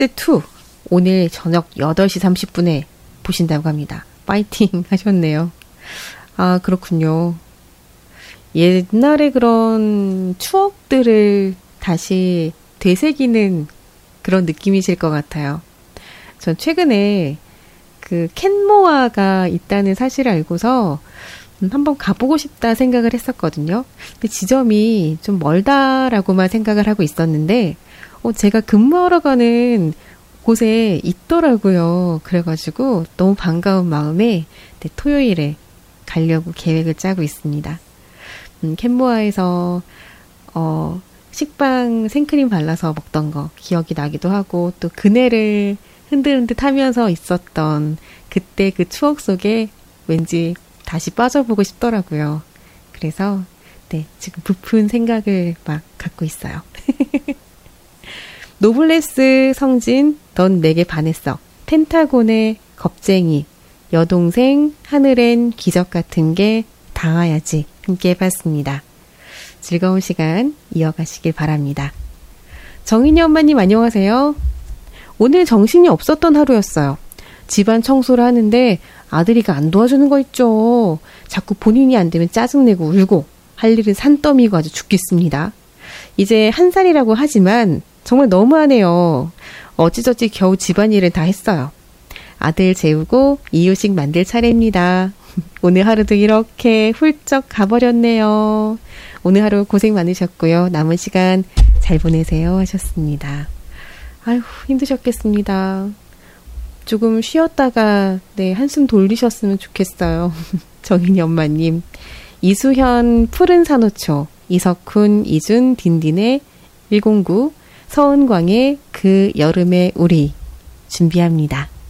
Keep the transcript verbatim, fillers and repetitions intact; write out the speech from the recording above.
투 오늘 저녁 여덟 시 삼십 분에 보신다고 합니다. 파이팅 하셨네요. 아, 그렇군요. 옛날에 그런 추억들을 다시 되새기는 그런 느낌이실 것 같아요. 전 최근에 그 캔모아가 있다는 사실을 알고서 한번 가보고 싶다 생각을 했었거든요. 근데 지점이 좀 멀다라고만 생각을 하고 있었는데 어, 제가 근무하러 가는 곳에 있더라고요. 그래가지고 너무 반가운 마음에 네, 토요일에 가려고 계획을 짜고 있습니다. 음, 캔모아에서 어, 식빵 생크림 발라서 먹던 거 기억이 나기도 하고 또 그네를 흔들흔들 타면서 있었던 그때 그 추억 속에 왠지 다시 빠져보고 싶더라고요. 그래서 네, 지금 부푼 생각을 막 갖고 있어요. 노블레스 성진, 넌 내게 반했어. 펜타곤의 겁쟁이, 여동생, 하늘엔 기적 같은 게 닿아야지. 함께 해봤습니다. 즐거운 시간 이어가시길 바랍니다. 정인이 엄마님 안녕하세요. 오늘 정신이 없었던 하루였어요. 집안 청소를 하는데 아들이가 안 도와주는 거 있죠. 자꾸 본인이 안 되면 짜증내고 울고 할 일은 산더미고 아주 죽겠습니다. 이제 한 살이라고 하지만 정말 너무하네요. 어찌저찌 겨우 집안일을 다 했어요. 아들 재우고 이유식 만들 차례입니다. 오늘 하루도 이렇게 훌쩍 가버렸네요. 오늘 하루 고생 많으셨고요. 남은 시간 잘 보내세요 하셨습니다. 아휴, 힘드셨겠습니다. 조금 쉬었다가 네, 한숨 돌리셨으면 좋겠어요. 정인이 엄마님. 이수현 푸른 산호초, 이석훈, 이준, 딘딘의 일공구, 서은광의 그 여름의 우리 준비합니다.